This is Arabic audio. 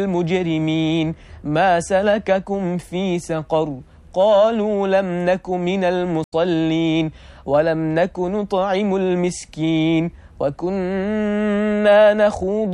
المجرمين ما سلككم في سقر قالوا لم نك من المصلين ولم نك نطعم المسكين وكنا نخوض